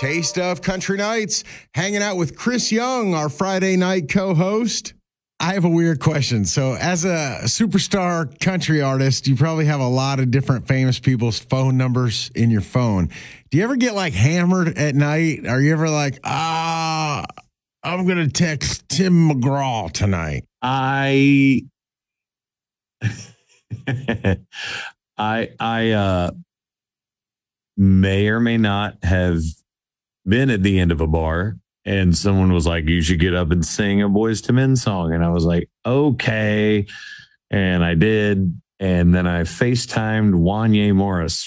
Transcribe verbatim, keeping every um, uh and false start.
Taste of Country Nights, hanging out with Chris Young, our Friday night co-host. I have a weird question. So as a superstar country artist, you probably have a lot of different famous people's phone numbers in your phone. Do you ever get like hammered at night? Are you ever like, ah, I'm going to text Tim McGraw tonight? I, I, I, uh, may or may not have been at the end of a bar and someone was like, you should get up and sing a Boyz two Men song. And I was like, okay. And I did. And then I FaceTimed Wanya Morris